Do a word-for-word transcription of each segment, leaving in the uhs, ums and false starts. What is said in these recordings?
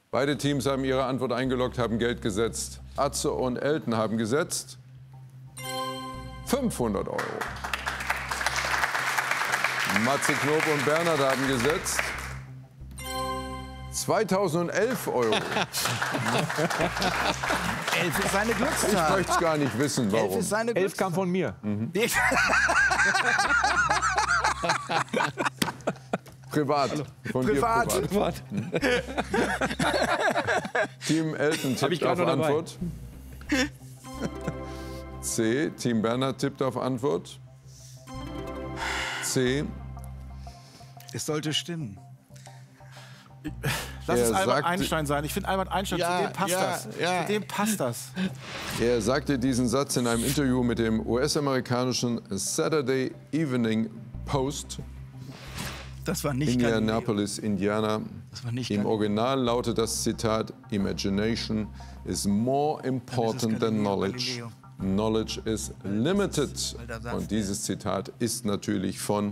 Beide Teams haben ihre Antwort eingeloggt, haben Geld gesetzt. Atze und Elton haben gesetzt fünfhundert Euro. Matze Knob und Bernhard haben gesetzt zweitausendelf Euro. Elf ist seine Glückszahl. Ich möchte es gar nicht wissen, warum. Elf ist seine Elf kam von mir. Mhm. Privat. Von Privat. Dir privat. Team Elton tippt auf Antwort. C. Team Bernhard tippt auf Antwort. C. Es sollte stimmen. Lass Er es Albert sagte- Einstein sein. Ich finde Albert Einstein, Ja, zu dem passt ja, das. ja. Zu dem passt das. Er sagte diesen Satz in einem Interview mit dem U S-amerikanischen Saturday Evening Post, Das war nicht Galileo. Indianapolis, Indiana. Das war nicht Im Galileo. Original lautet das Zitat: Imagination is more important than Galileo, knowledge. Galileo. Knowledge is limited. Alter Satz. Und dieses Zitat ist natürlich von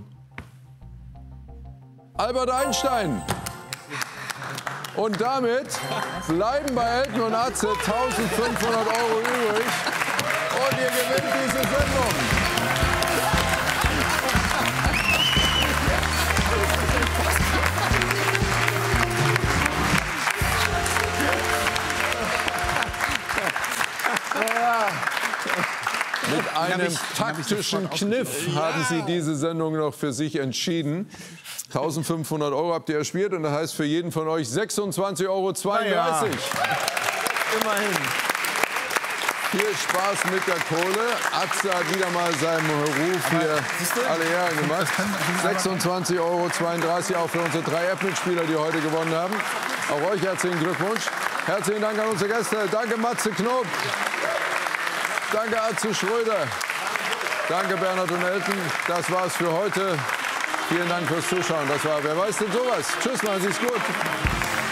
Albert Einstein. Und damit bleiben bei Elton und Atze eintausendfünfhundert Euro übrig. Und ihr gewinnt diese Sendung. Mit einem taktischen Kniff haben Sie diese Sendung noch für sich entschieden. eintausendfünfhundert Euro habt ihr erspielt und das heißt für jeden von euch sechsundzwanzig Euro zweiunddreißig. Immerhin. Viel Spaß mit der Kohle. Atze hat wieder mal seinem Ruf hier alle Ehren gemacht. sechsundzwanzig Euro zweiunddreißig auch für unsere drei App-Mitspieler, die heute gewonnen haben. Auch euch herzlichen Glückwunsch. Herzlichen Dank an unsere Gäste. Danke Matze Knob. Danke Atze Schröder. Danke Bernhard und Elton. Das war's für heute. Vielen Dank fürs Zuschauen. Das war Wer weiß denn sowas? Tschüss, machen Sie es gut.